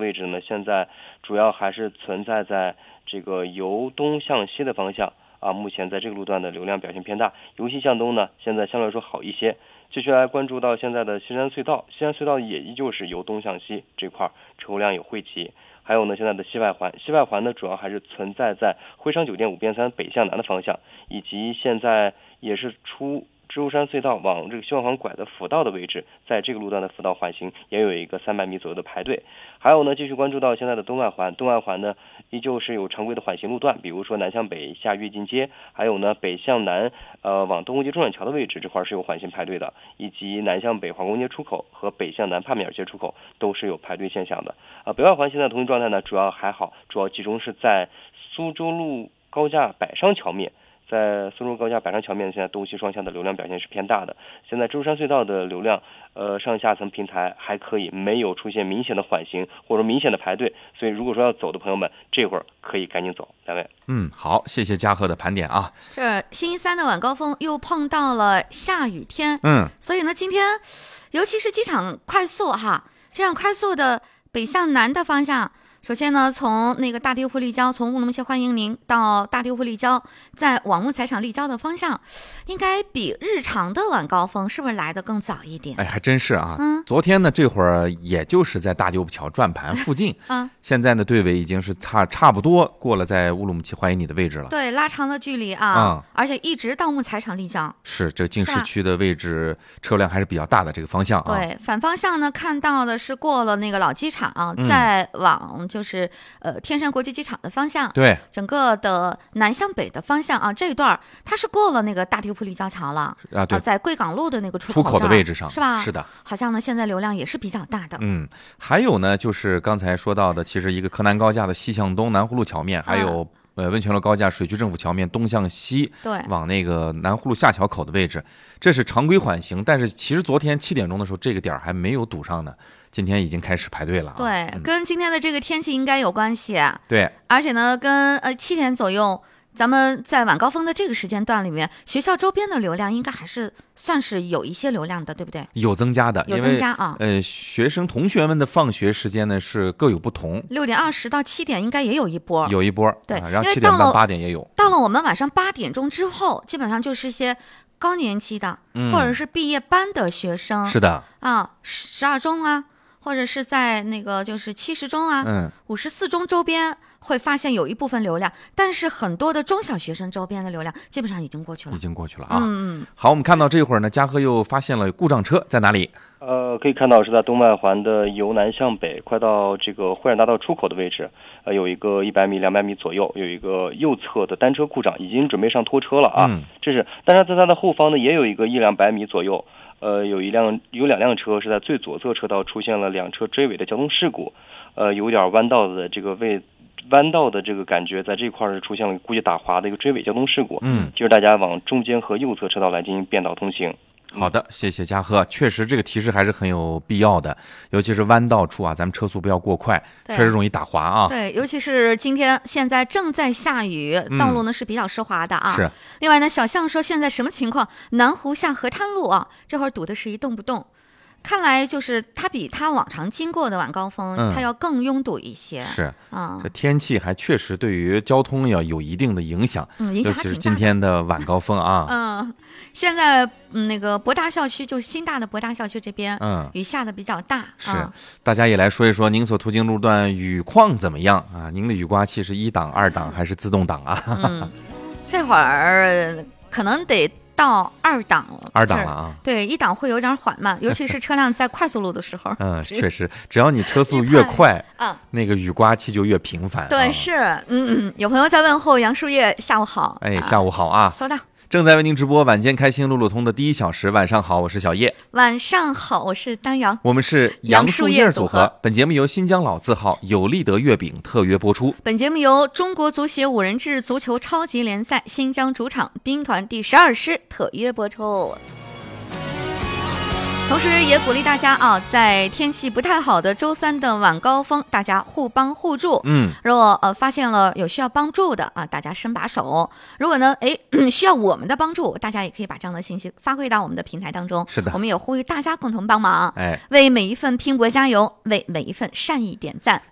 位置呢，现在主要还是存在在这个由东向西的方向啊。目前在这个路段的流量表现偏大，由西向东呢，现在相对来说好一些。继续来关注到现在的西山隧道，西山隧道也依旧是由东向西这块车流量有汇集。还有呢，现在的西外环，西外环呢主要还是存在在徽商酒店5变3北向南的方向，以及现在也是出知乎山隧道往这个西外环拐的辅道的位置，在这个路段的辅道缓行也有一个300米左右的排队。还有呢，继续关注到现在的东外环，东外环呢依旧是有常规的缓行路段，比如说南向北下跃进街，还有呢北向南往东湖街中转桥的位置这块是有缓行排队的，以及南向北皇宫街出口和北向南帕米尔街出口都是有排队现象的。北外环现在通行状态呢主要还好，主要集中是在苏州路高架百商桥面。在苏州高架百商桥面，现在东西双向的流量表现是偏大的。现在知乎山隧道的流量，上下层平台还可以，没有出现明显的缓行或者明显的排队，所以如果说要走的朋友们，这会儿可以赶紧走。两位， 好，谢谢嘉禾的盘点啊。 这星期三的晚高峰又碰到了下雨天，所以呢，今天尤其是机场快速这样快速的北向南的方向。首先呢，从那个大地湖立交，从乌鲁木齐欢迎您到大地湖立交，在网木材厂立交的方向，应该比日常的晚高峰是不是来得更早一点？ 还真是啊。昨天呢，这会儿也就是在大丢桥转盘附近，现在呢，队尾已经是差不多过了在乌鲁木齐欢迎你的位置了。 对，拉长了距离而且一直到木材厂立交。 是，这进市区的位置车辆还是比较大的这个方向啊。 对，反方向呢，看到的是过了那个老机场，再往就是天山国际机场的方向， 对， 整个的南向北的方向这一段它是过了那个大地湖立交桥了对， 在贵港路的那个出口的位置上， 是吧？ 是的， 好像呢现在流量也是比较大的。 还有呢，就是刚才说到的，其实一个柯南高架的西向东南湖路桥面，还有温泉路高架水区政府桥面东向西， 对， 往那个南湖路下桥口的位置，这是常规缓行，但是其实昨天7点钟的时候，这个点还没有堵上呢。今天已经开始排队了对，跟今天的这个天气应该有关系对， 而且呢，跟7点左右，咱们在晚高峰的这个时间段里面，学校周边的流量应该还是算是有一些流量的，对不对？ 有增加的， 有增加学生同学们的放学时间呢是各有不同 ，6点20到7点应该也有一波，对， 然后7点半8点也有。 到了我们晚上8点钟之后，基本上就是一些高年级的，或者是毕业班的学生， 是的 12中或者是在那个就是70中54中周边会发现有一部分流量，但是很多的中小学生周边的流量基本上已经过去了好，我们看到这会儿呢，嘉禾又发现了故障车在哪里？ 可以看到是在东外环的由南向北，快到这个会展大道出口的位置，有一个100米、200米左右，有一个右侧的单车故障，已经准备上拖车了这是，但是在它的后方呢，也有一个100-200米左右，有2辆车是在最左侧车道出现了2车追尾的交通事故，有点弯道的这个感觉，在这块是出现了估计打滑的一个追尾交通事故，就是大家往中间和右侧车道来进行变道通行。 好的，谢谢嘉禾。确实这个提示还是很有必要的，尤其是弯道处咱们车速不要过快，确实容易打滑对，尤其是现在正在下雨，道路呢是比较湿滑的是。 另外呢，小象说现在什么情况？南湖下河滩路这会儿堵的是一动不动。看来就是它比它往常经过的晚高峰，它要更拥堵一些。 是这天气还确实对于交通要有一定的影响， 影响还挺大的， 尤其是今天的晚高峰现在那个博大校区，就是新大的博大校区这边，雨下的比较大。 是，大家也来说一说您所途经路段雨况怎么样您的雨刮器是1档、2档还是自动挡这会儿可能得到2档了 ，2档了对，1档会有点缓慢，尤其是车辆在快速路的时候。 确实，只要你车速越快，那个雨刮器就越频繁。 对，是，有朋友在问候杨树叶，下午好。 下午好收到。 正在为您直播晚间开心路路通的第1小时，晚上好，我是小叶。 晚上好，我是丹阳。 我们是杨树叶组合。本节目由新疆老字号有利德月饼特约播出。 本节目由中国足协5人制足球超级联赛新疆主场兵团第12师特约播出。同时也鼓励大家在天气不太好的周3的晚高峰，大家互帮互助。如果发现了有需要帮助的大家伸把手。如果呢需要我们的帮助，大家也可以把这样的信息发挥到我们的平台当中。 是的， 我们也呼吁大家共同帮忙，为每一份拼搏加油，为每一份善意点赞。